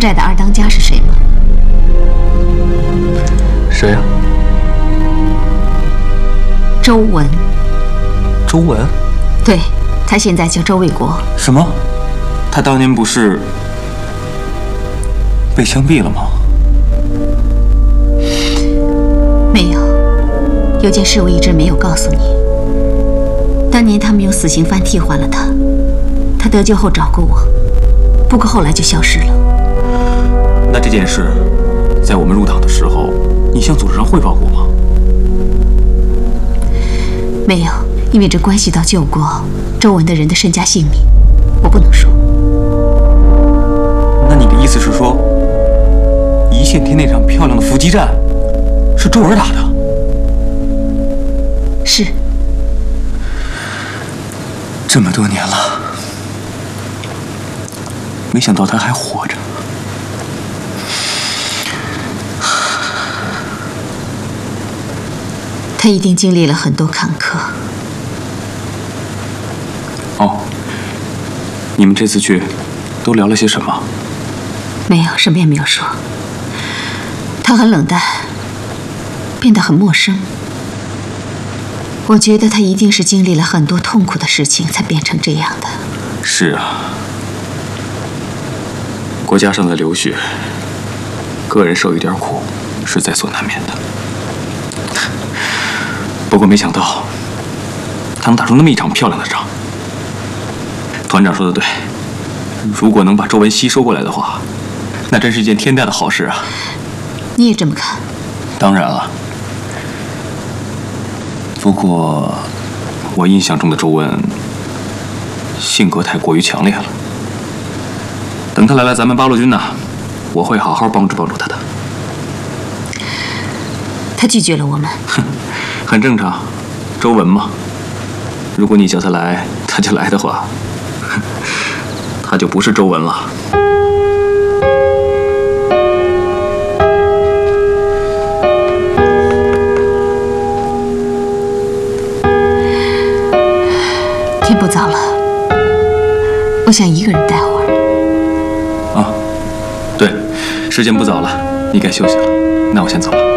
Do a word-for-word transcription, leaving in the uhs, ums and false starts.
寨的二当家是谁吗？ 谁呀？ 周文。 周文？ 对，他现在叫周卫国。 什么？他当年不是被枪毙了吗？ 没有，有件事我一直没有告诉你。当年他们用死刑犯替换了他，他得救后找过我，不过后来就消失了。 那这件事，在我们入党的时候，你向组织上汇报过吗？ 没有，因为这关系到救过周文的人的身家性命，我不能说。 那你的意思是说，一线天那场漂亮的伏击战，是周文打的？ 是。 这么多年了，没想到他还活着。 他一定经历了很多坎坷。 哦，你们这次去都聊了些什么？ 没有，什么也没有说。他很冷淡，变得很陌生。我觉得他一定是经历了很多痛苦的事情，才变成这样的。 是啊，国家上的流血，个人受一点苦是在所难免的。不过没想到，他能打出那么一场漂亮的仗。团长说的对，如果能把周文吸收过来的话，那真是一件天大的好事啊！ 你也这么看？ 当然了。不过，我印象中的周文性格太过于强烈了。等他来了咱们八路军呢，我会好好帮助帮助他的。 他拒绝了我们。 哼，很正常，周文嘛。如果你叫他来，他就来的话，他就不是周文了。 天不早了，我想一个人待会儿。 啊，对，时间不早了，你该休息了。那我先走了。